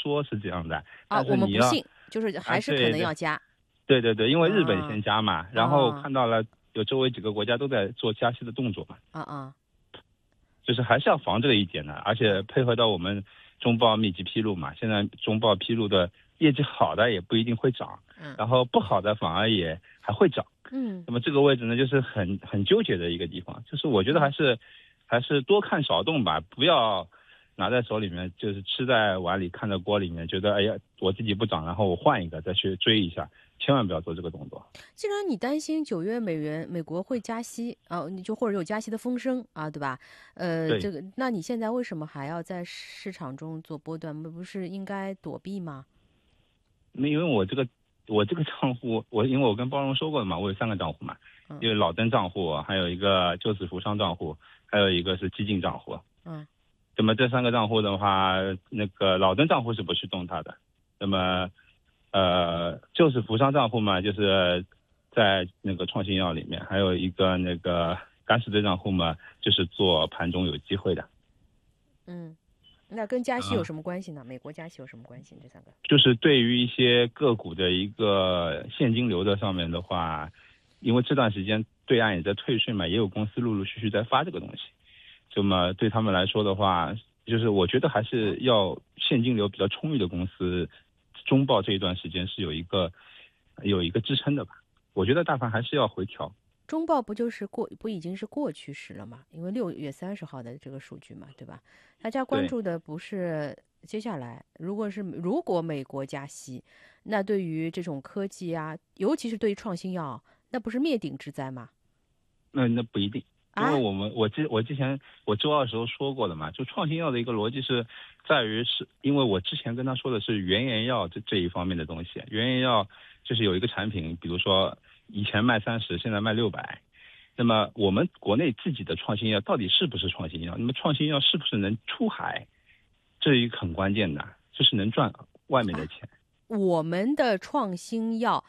说是这样的， 啊， 但是你要我们不信，就是还是可对对能要加。 对对对，因为日本啊先加嘛，然后啊看到了有周围几个国家都在做加息的动作嘛， 啊啊就是还是要防这个一点的，而且配合到我们中报密集披露嘛，现在中报披露的业绩好的也不一定会涨， 嗯然后不好的反而也还会涨。 嗯那么这个位置呢，就是很纠结的一个地方，就是我觉得还是多看少动吧，不要拿在手里面，就是吃在碗里看在锅里面，觉得哎呀我自己不涨，然后我换一个再去追一下，千万不要做这个动作。 既然你担心9月美国会加息啊，你就或者有加息的风声啊，对吧？ 对， 这个，那你现在为什么还要在市场中做波段？不是应该躲避吗？ 因为我这个账户，因为我跟包容说过的嘛，我有3个账户嘛， 嗯因为老登账户，还有一个救死扶伤账户，还有一个是激进账户。 嗯那么这3个账户的话，那个老登账户是不去动它的。那么救死扶伤账户嘛，就是在那个创新药里面，还有一个那个敢死队账户嘛，就是做盘中有机会的。 嗯，那跟加息有啊， 什么关系呢？美国加息有什么关系？这3个？ 就是对于一些个股的一个现金流的上面的话，因为这段时间对岸也在退税嘛，也有公司陆陆续续在发这个东西。那么对他们来说的话，就是我觉得还是要现金流比较充裕的公司，中报这一段时间是有一个支撑的吧。我觉得大盘还是要回调。 中报不已经是过去式了嘛？因为6月30号的这个数据嘛，对吧？大家关对， 注的不是接下来，如果美国加息，那对于这种科技啊，尤其是对于创新药，那不是灭顶之灾吗？ 那不一定，因为啊， 我之前周二时候说过了嘛，就创新药的一个逻辑是在于因为我之前跟他说的是原研药这一方面的东西，原研药就是有一个产品，比如说以前卖30，现在卖600。那么我们国内自己的创新药到底是不是创新药？那么创新药是不是能出海？这一个很关键的，就是能赚外面的钱。 我们的创新药，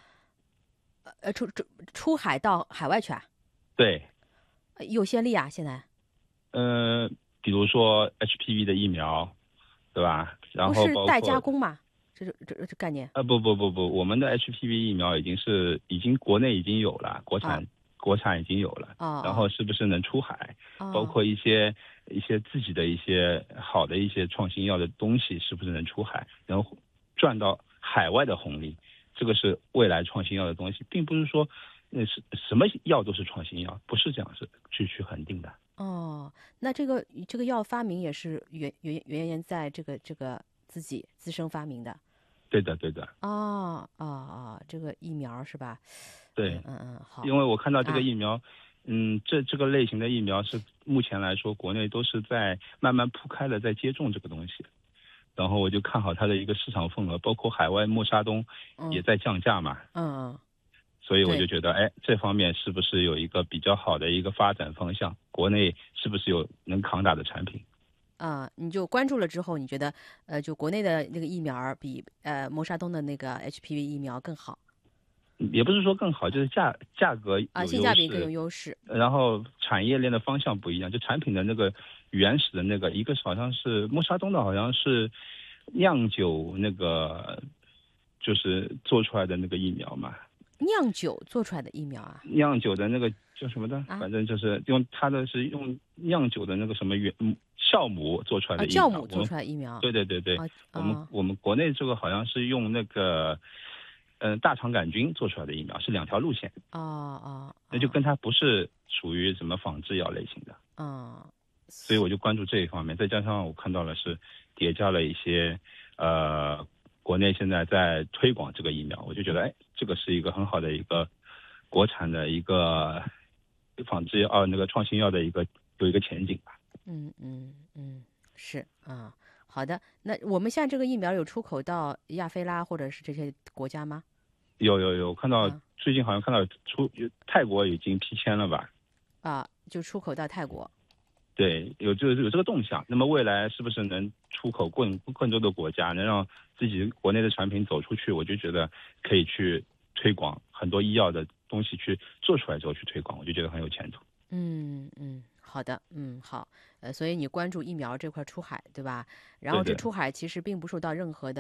出海到海外去啊？ 对， 有先例啊？现在呃，比如说 HPV 的疫苗，对吧？然不后是代加包括工吗？这概念不，我们的 HPV 疫苗已经国内已经有了， 啊国产已经有了，然后啊是不是能出海？包啊括一些自己的一些好的一些创新药的东西，是不是能出海，然后赚到海外的红利？这个是未来创新药的东西，并不是说是什么药都是创新药，不是这样是去恒定的。 哦，那这个药发明也是原在这个自己自身发明的。 对的，对的， 这个疫苗是吧？ 对。 好因为我看到这个啊， 疫苗，这个类型的疫苗是目前来说国内都是在慢慢铺开了，在接种这个东西。然后我就看好它的一个市场份额，包括海外默沙东也嗯在降价嘛， 嗯， 所以我就对觉得，哎，这方面是不是有一个比较好的一个发展方向？国内是不是有能扛打的产品？ 啊，你就关注了之后，你觉得就国内的那个疫苗儿比默沙东的那个 HPV 疫苗更好也不是说更好，就是价格啊， 有性价比更有优势， 优势然后产业链的方向不一样，就产品的那个原始的那个，一个好像是默沙东的，好像是酿酒那个，就是做出来的那个疫苗嘛， 酿酒做出来的疫苗啊酿酒的那个叫什么的， 啊反正就是用酿酒的那个什么酵母做出来的疫苗。 酵母做出来的疫苗对对对对， 啊我们啊我们国内这个好像是用那个大肠杆菌做出来的疫苗，是2条路线。那就跟它不是属于什么仿制药类型的， 啊， 所以我就关注这一方面。再加上我看到了是叠加了一些国内现在在推广这个疫苗，我就觉得哎，这个是一个很好的一个国产的一个仿制药那个创新药的有一个前景吧。 是啊，好的。那我们现在这个疫苗有出口到亚非拉或者是这些国家吗？ 有看到啊最近好像看到泰国已经批签了吧？ 就出口到泰国。 对，有这个动向。那么未来是不是能出口更多的国家，能让自己国内的产品走出去？我就觉得可以去推广很多医药的东西，去做出来之后去推广，我就觉得很有前途。 好的，好，所以你关注疫苗这块出海，对吧？然后这对对。 出海其实并不受到任何的。